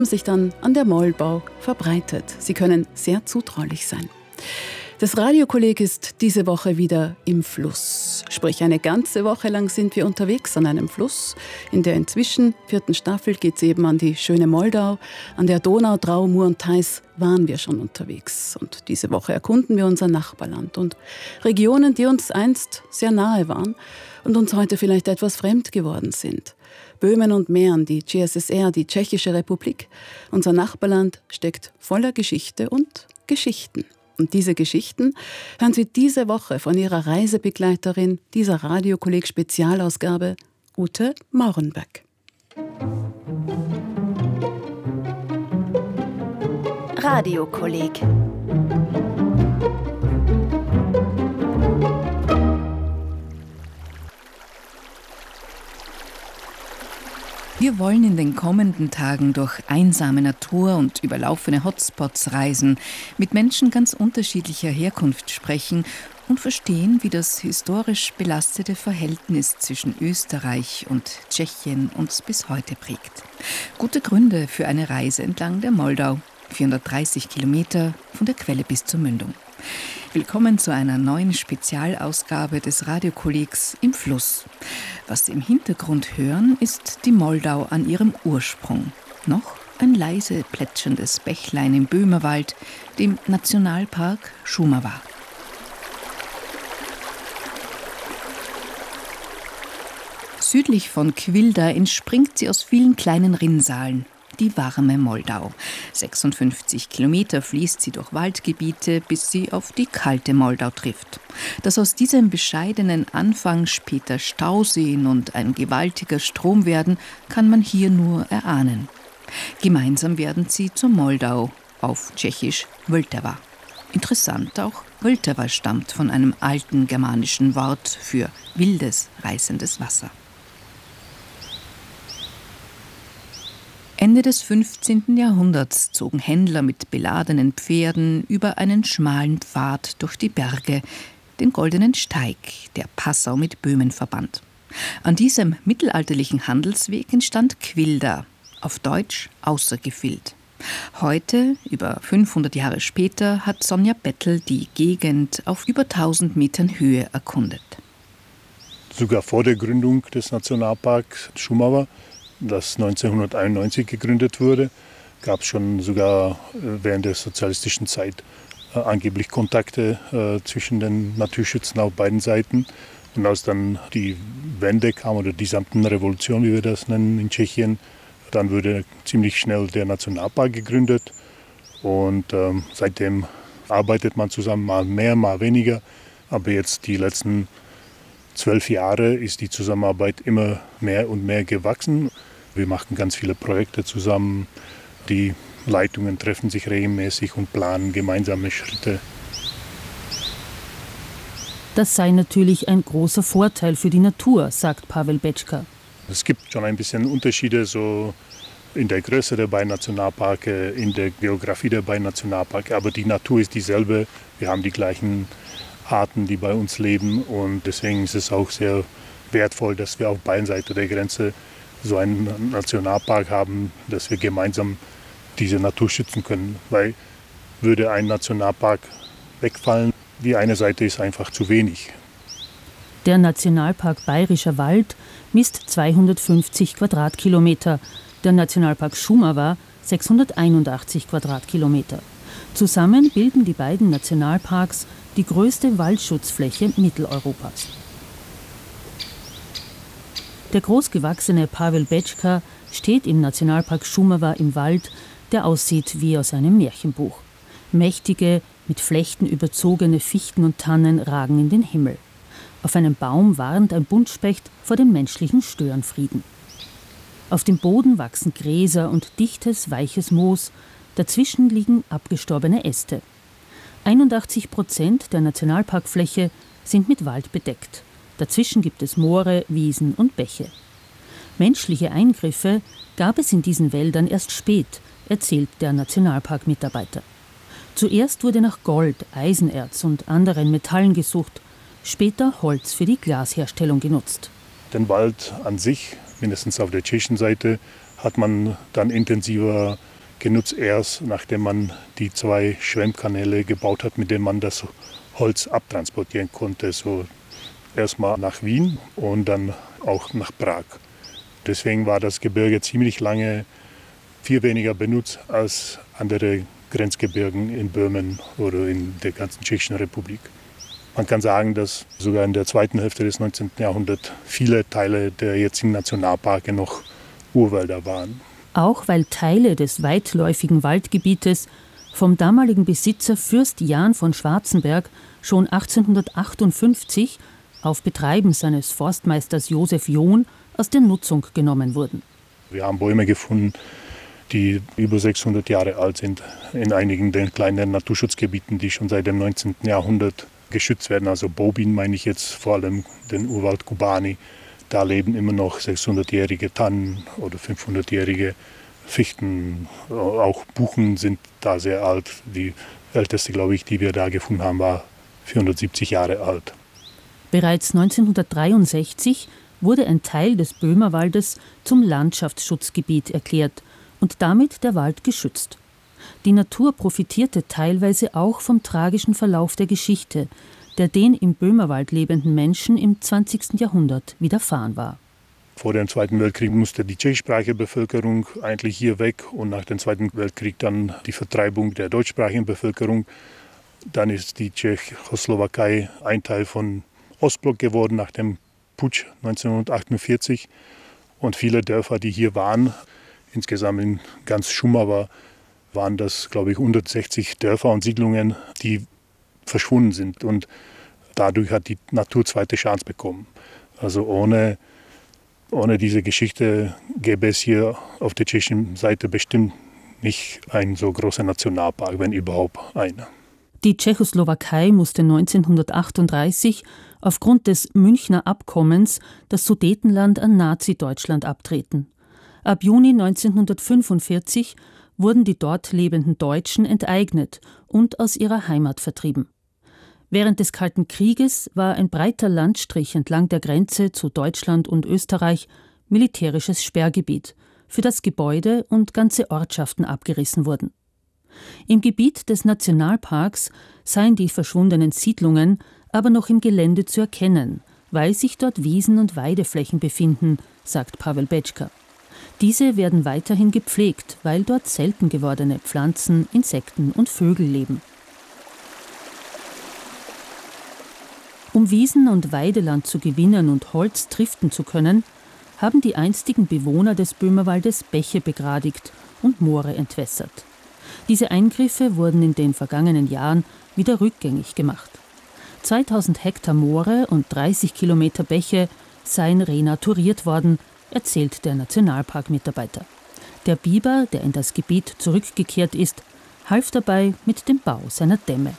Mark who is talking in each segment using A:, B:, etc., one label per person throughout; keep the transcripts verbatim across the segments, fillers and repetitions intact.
A: sich dann an der Moldau verbreitet. Sie können sehr zutraulich sein. Das Radiokolleg ist diese Woche wieder im Fluss. Sprich, eine ganze Woche lang sind wir unterwegs an einem Fluss. In der inzwischen vierten Staffel geht es eben an die schöne Moldau. An der Donau, Drau, Mur und Theiß waren wir schon unterwegs. Und diese Woche erkunden wir unser Nachbarland und Regionen, die uns einst sehr nahe waren und uns heute vielleicht etwas fremd geworden sind. Böhmen und Mähren, die G S S R, die Tschechische Republik. Unser Nachbarland steckt voller Geschichte und Geschichten. Und diese Geschichten hören Sie diese Woche von ihrer Reisebegleiterin dieser Radiokolleg-Spezialausgabe, Ute Maurenberg.
B: Radiokolleg.
C: Wir wollen in den kommenden Tagen durch einsame Natur und überlaufene Hotspots reisen, mit Menschen ganz unterschiedlicher Herkunft sprechen und verstehen, wie das historisch belastete Verhältnis zwischen Österreich und Tschechien uns bis heute prägt. Gute Gründe für eine Reise entlang der Moldau, vierhundertdreißig Kilometer von der Quelle bis zur Mündung. Willkommen zu einer neuen Spezialausgabe des Radiokollegs im Fluss. Was Sie im Hintergrund hören, ist die Moldau an ihrem Ursprung. Noch ein leise plätscherndes Bächlein im Böhmerwald, dem Nationalpark Šumava. Südlich von Kvilda entspringt sie aus vielen kleinen Rinnsalen. Die warme Moldau. sechsundfünfzig Kilometer fließt sie durch Waldgebiete, bis sie auf die kalte Moldau trifft. Dass aus diesem bescheidenen Anfang später Stauseen und ein gewaltiger Strom werden, kann man hier nur erahnen. Gemeinsam werden sie zur Moldau, auf Tschechisch Vltava. Interessant auch, Vltava stammt von einem alten germanischen Wort für wildes, reißendes Wasser. Ende des fünfzehnten Jahrhunderts zogen Händler mit beladenen Pferden über einen schmalen Pfad durch die Berge, den Goldenen Steig, der Passau mit Böhmen verband. An diesem mittelalterlichen Handelsweg entstand Kvilda, auf Deutsch Außergefild. Heute, über fünfhundert Jahre später, hat Sonja Bettel die Gegend auf über tausend Metern Höhe erkundet.
D: Sogar vor der Gründung des Nationalparks Šumava, das neunzehnhunderteinundneunzig gegründet wurde, gab es schon sogar während der sozialistischen Zeit äh, angeblich Kontakte äh, zwischen den Naturschützern auf beiden Seiten. Und als dann die Wende kam, oder die Samtenrevolution, wie wir das nennen in Tschechien, dann wurde ziemlich schnell der Nationalpark gegründet. Und ähm, seitdem arbeitet man zusammen, mal mehr, mal weniger. Aber jetzt die letzten zwölf Jahre ist die Zusammenarbeit immer mehr und mehr gewachsen. Wir machen ganz viele Projekte zusammen. Die Leitungen treffen sich regelmäßig und planen gemeinsame Schritte.
E: Das sei natürlich ein großer Vorteil für die Natur, sagt Pavel Betschka.
D: Es gibt schon ein bisschen Unterschiede so in der Größe der beiden Nationalparke, in der Geografie der beiden Nationalparke. Aber die Natur ist dieselbe. Wir haben die gleichen Arten, die bei uns leben. Und deswegen ist es auch sehr wertvoll, dass wir auf beiden Seiten der Grenze so einen Nationalpark haben, dass wir gemeinsam diese Natur schützen können. Weil würde ein Nationalpark wegfallen, die eine Seite ist einfach zu wenig.
E: Der Nationalpark Bayerischer Wald misst zweihundertfünfzig Quadratkilometer, der Nationalpark Šumava sechshunderteinundachtzig Quadratkilometer. Zusammen bilden die beiden Nationalparks die größte Waldschutzfläche Mitteleuropas. Der großgewachsene Pavel Betschka steht im Nationalpark Šumava im Wald, der aussieht wie aus einem Märchenbuch. Mächtige, mit Flechten überzogene Fichten und Tannen ragen in den Himmel. Auf einem Baum warnt ein Buntspecht vor dem menschlichen Störenfrieden. Auf dem Boden wachsen Gräser und dichtes, weiches Moos, dazwischen liegen abgestorbene Äste. einundachtzig Prozent der Nationalparkfläche sind mit Wald bedeckt. Dazwischen gibt es Moore, Wiesen und Bäche. Menschliche Eingriffe gab es in diesen Wäldern erst spät, erzählt der Nationalparkmitarbeiter. Zuerst wurde nach Gold, Eisenerz und anderen Metallen gesucht, später Holz für die Glasherstellung genutzt.
D: Den Wald an sich, mindestens auf der tschechischen Seite, hat man dann intensiver genutzt erst, nachdem man die zwei Schwemmkanäle gebaut hat, mit denen man das Holz abtransportieren konnte. So erstmal nach Wien und dann auch nach Prag. Deswegen war das Gebirge ziemlich lange viel weniger benutzt als andere Grenzgebirgen in Böhmen oder in der ganzen Tschechischen Republik. Man kann sagen, dass sogar in der zweiten Hälfte des neunzehnten Jahrhunderts viele Teile der jetzigen Nationalparke noch Urwälder waren.
E: Auch weil Teile des weitläufigen Waldgebietes vom damaligen Besitzer Fürst Jan von Schwarzenberg schon achtzehnhundertachtundfünfzig auf Betreiben seines Forstmeisters Josef John aus der Nutzung genommen wurden.
D: Wir haben Bäume gefunden, die über sechshundert Jahre alt sind, in einigen der kleinen Naturschutzgebieten, die schon seit dem neunzehnten Jahrhundert geschützt werden. Also Bobin meine ich jetzt vor allem den Urwald Kubani. Da leben immer noch sechshundertjährige Tannen oder fünfhundertjährige Fichten. Auch Buchen sind da sehr alt. Die älteste, glaube ich, die wir da gefunden haben, war vierhundertsiebzig Jahre alt.
E: Bereits neunzehnhundertdreiundsechzig wurde ein Teil des Böhmerwaldes zum Landschaftsschutzgebiet erklärt und damit der Wald geschützt. Die Natur profitierte teilweise auch vom tragischen Verlauf der Geschichte, der den im Böhmerwald lebenden Menschen im zwanzigsten Jahrhundert widerfahren war.
D: Vor dem Zweiten Weltkrieg musste die tschechischsprachige Bevölkerung eigentlich hier weg und nach dem Zweiten Weltkrieg dann die Vertreibung der deutschsprachigen Bevölkerung. Dann ist die Tschechoslowakei ein Teil von Ostblock geworden nach dem Putsch neunzehnhundertachtundvierzig. Und viele Dörfer, die hier waren, insgesamt in ganz Šumava, waren das, glaube ich, hundertsechzig Dörfer und Siedlungen, die verschwunden sind. Und dadurch hat die Natur zweite Chance bekommen. Also ohne, ohne diese Geschichte gäbe es hier auf der tschechischen Seite bestimmt nicht einen so großen Nationalpark, wenn überhaupt einer.
E: Die Tschechoslowakei musste neunzehnhundertachtunddreißig aufgrund des Münchner Abkommens das Sudetenland an Nazi-Deutschland abtreten. Ab Juni neunzehnhundertfünfundvierzig wurden die dort lebenden Deutschen enteignet und aus ihrer Heimat vertrieben. Während des Kalten Krieges war ein breiter Landstrich entlang der Grenze zu Deutschland und Österreich militärisches Sperrgebiet, für das Gebäude und ganze Ortschaften abgerissen wurden. Im Gebiet des Nationalparks seien die verschwundenen Siedlungen aber noch im Gelände zu erkennen, weil sich dort Wiesen und Weideflächen befinden, sagt Pavel Betschka. Diese werden weiterhin gepflegt, weil dort selten gewordene Pflanzen, Insekten und Vögel leben. Um Wiesen- und Weideland zu gewinnen und Holz triften zu können, haben die einstigen Bewohner des Böhmerwaldes Bäche begradigt und Moore entwässert. Diese Eingriffe wurden in den vergangenen Jahren wieder rückgängig gemacht. zweitausend Hektar Moore und dreißig Kilometer Bäche seien renaturiert worden, erzählt der Nationalparkmitarbeiter. Der Biber, der in das Gebiet zurückgekehrt ist, half dabei mit dem Bau seiner Dämme.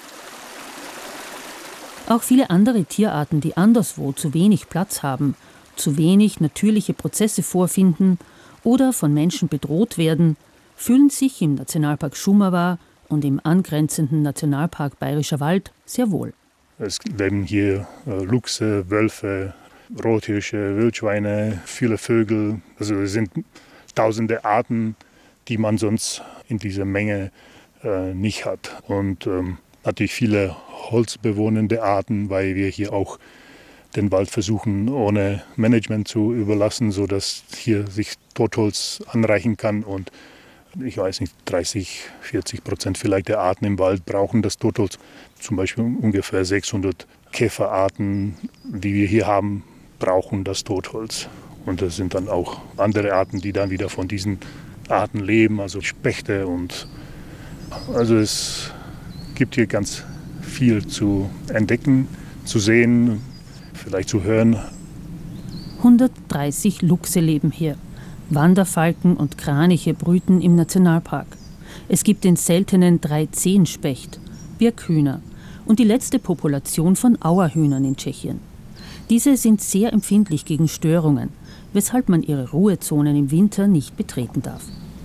E: Auch viele andere Tierarten, die anderswo zu wenig Platz haben, zu wenig natürliche Prozesse vorfinden oder von Menschen bedroht werden, fühlen sich im Nationalpark Šumava und im angrenzenden Nationalpark Bayerischer Wald sehr wohl.
D: Es leben hier Luchse, Wölfe, Rothirsche, Wildschweine, viele Vögel. Also es sind tausende Arten, die man sonst in dieser Menge äh, nicht hat. Und ähm, natürlich viele holzbewohnende Arten, weil wir hier auch den Wald versuchen, ohne Management zu überlassen, sodass hier sich Totholz anreichen kann. Und ich weiß nicht, dreißig, vierzig Prozent vielleicht der Arten im Wald brauchen das Totholz. Zum Beispiel ungefähr sechshundert Käferarten, die wir hier haben, brauchen das Totholz. Und das sind dann auch andere Arten, die dann wieder von diesen Arten leben, also Spechte. Und also es gibt hier ganz viel zu entdecken, zu sehen, vielleicht zu hören.
E: hundertdreißig Luchse leben hier. Wanderfalken und Kraniche brüten im Nationalpark. Es gibt den seltenen Dreizehnspecht, Birkhühner und die letzte Population von Auerhühnern in Tschechien. Diese sind sehr empfindlich gegen Störungen, weshalb man ihre Ruhezonen im Winter nicht betreten darf.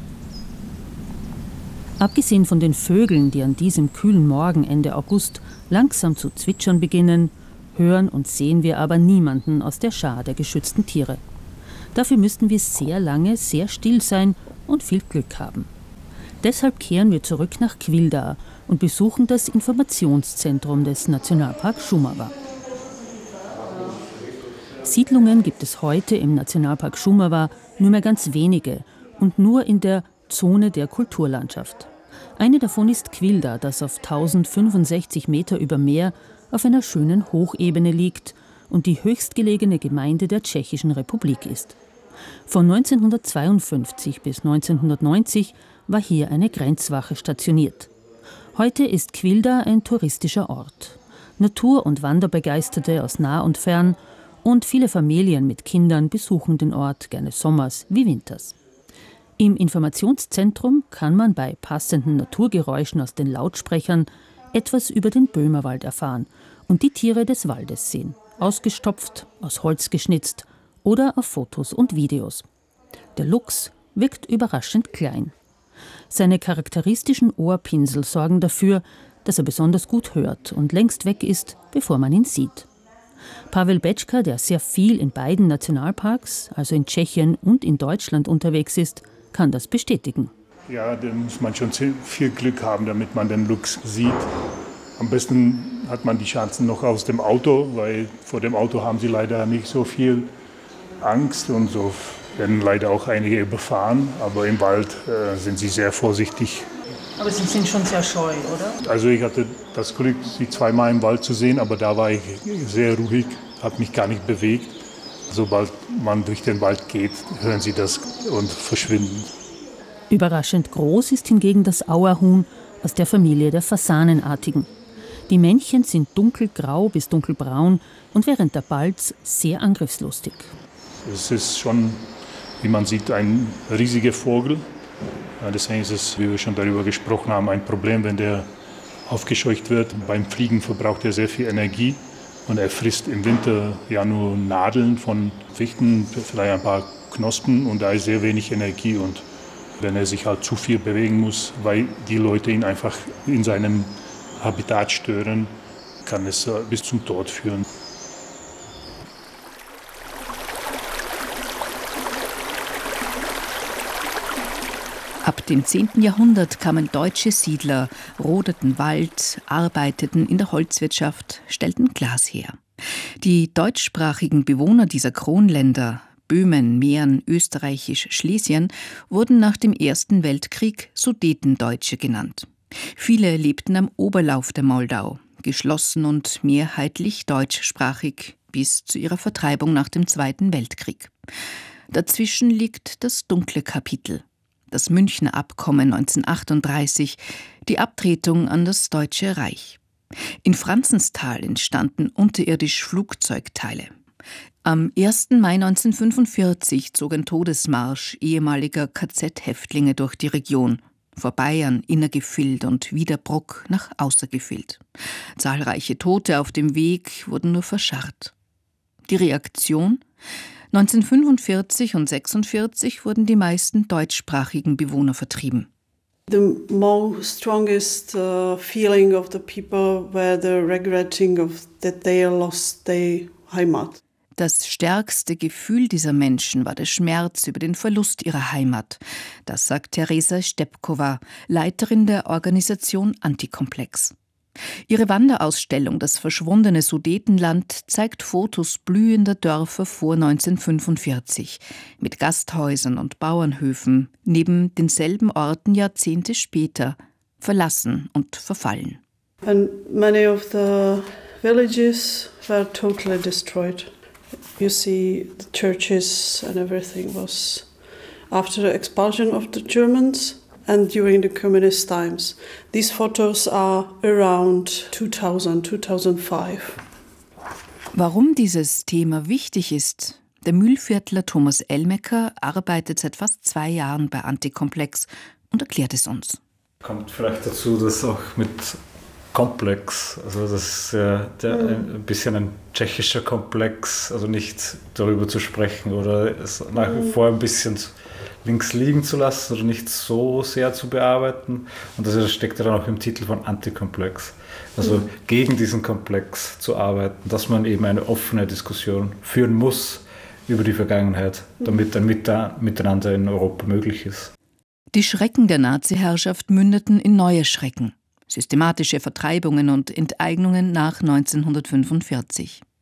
E: Abgesehen von den Vögeln, die an diesem kühlen Morgen Ende August langsam zu zwitschern beginnen, hören und sehen wir aber niemanden aus der Schar der geschützten Tiere. Dafür müssten wir sehr lange sehr still sein und viel Glück haben. Deshalb kehren wir zurück nach Kvildar und besuchen das Informationszentrum des Nationalparks Šumava. Siedlungen gibt es heute im Nationalpark Šumava nur mehr ganz wenige und nur in der Zone der Kulturlandschaft. Eine davon ist Kvildar, das auf tausendfünfundsechzig Meter über Meer auf einer schönen Hochebene liegt und die höchstgelegene Gemeinde der Tschechischen Republik ist. Von neunzehnhundertzweiundfünfzig bis neunzehnhundertneunzig war hier eine Grenzwache stationiert. Heute ist Kvildar ein touristischer Ort. Natur- und Wanderbegeisterte aus nah und fern und viele Familien mit Kindern besuchen den Ort gerne sommers wie winters. Im Informationszentrum kann man bei passenden Naturgeräuschen aus den Lautsprechern etwas über den Böhmerwald erfahren und die Tiere des Waldes sehen, ausgestopft, aus Holz geschnitzt oder auf Fotos und Videos. Der Luchs wirkt überraschend klein. Seine charakteristischen Ohrpinsel sorgen dafür, dass er besonders gut hört und längst weg ist, bevor man ihn sieht. Pavel Bečka, der sehr viel in beiden Nationalparks, also in Tschechien und in Deutschland unterwegs ist, kann das bestätigen.
D: Ja, da muss man schon viel Glück haben, damit man den Luchs sieht. Am besten hat man die Chancen noch aus dem Auto, weil vor dem Auto haben sie leider nicht so viel Angst und so werden leider auch einige überfahren. Aber im Wald äh, sind sie sehr vorsichtig.
E: Aber Sie sind schon sehr scheu, oder?
D: Also ich hatte das Glück, sie zweimal im Wald zu sehen, aber da war ich sehr ruhig, habe mich gar nicht bewegt. Sobald man durch den Wald geht, hören sie das und verschwinden.
E: Überraschend groß ist hingegen das Auerhuhn aus der Familie der Fasanenartigen. Die Männchen sind dunkelgrau bis dunkelbraun und während der Balz sehr angriffslustig.
D: Es ist schon, wie man sieht, ein riesiger Vogel. Deswegen ist es, wie wir schon darüber gesprochen haben, ein Problem, wenn der aufgescheucht wird. Beim Fliegen verbraucht er sehr viel Energie und er frisst im Winter ja nur Nadeln von Fichten, vielleicht ein paar Knospen und da ist sehr wenig Energie. Und wenn er sich halt zu viel bewegen muss, weil die Leute ihn einfach in seinem Habitat stören, kann es bis zum Tod führen.
C: Ab dem zehnten Jahrhundert kamen deutsche Siedler, rodeten Wald, arbeiteten in der Holzwirtschaft, stellten Glas her. Die deutschsprachigen Bewohner dieser Kronländer, Böhmen, Mähren, Österreichisch, Schlesien, wurden nach dem Ersten Weltkrieg Sudetendeutsche genannt. Viele lebten am Oberlauf der Moldau, geschlossen und mehrheitlich deutschsprachig bis zu ihrer Vertreibung nach dem Zweiten Weltkrieg. Dazwischen liegt das dunkle Kapitel. Das Münchner Abkommen neunzehnhundertachtunddreißig, die Abtretung an das Deutsche Reich. In Franzenstal entstanden unterirdisch Flugzeugteile. Am ersten Mai neunzehnhundertfünfundvierzig zog ein Todesmarsch ehemaliger K Z-Häftlinge durch die Region, vorbei an Innergefild und Wiederbruck nach Außergefild. Zahlreiche Tote auf dem Weg wurden nur verscharrt. Die Reaktion? neunzehnhundertfünfundvierzig und sechsundvierzig wurden die meisten deutschsprachigen Bewohner vertrieben.
F: The most strongest uh, feeling of the people were the regretting of that they lost their Heimat.
C: Das stärkste Gefühl dieser Menschen war der Schmerz über den Verlust ihrer Heimat. Das sagt Teresa Stepkova, Leiterin der Organisation Antikomplex. Ihre Wanderausstellung »Das verschwundene Sudetenland« zeigt Fotos blühender Dörfer vor neunzehnhundertfünfundvierzig mit Gasthäusern und Bauernhöfen, neben denselben Orten Jahrzehnte später, verlassen und verfallen.
F: And many of the villages were totally destroyed. You see the churches and everything was after the expulsion of the Germans and during the communist times. These photos are around two thousand, two thousand five.
C: Warum dieses Thema wichtig ist? Der Mühlviertler Thomas Elmecker arbeitet seit fast zwei Jahren bei Antikomplex und erklärt es uns.
G: Kommt vielleicht dazu, dass auch mit Komplex, also das ist ja der, ein bisschen ein tschechischer Komplex, also nicht darüber zu sprechen oder es nach wie vor ein bisschen links liegen zu lassen oder nicht so sehr zu bearbeiten. Und das steckt ja dann auch im Titel von Antikomplex. Also mhm. gegen diesen Komplex zu arbeiten, dass man eben eine offene Diskussion führen muss über die Vergangenheit, damit ein Miteinander in Europa möglich ist.
C: Die Schrecken der Nazi-Herrschaft mündeten in neue Schrecken. Systematische Vertreibungen und Enteignungen nach neunzehnhundertfünfundvierzig.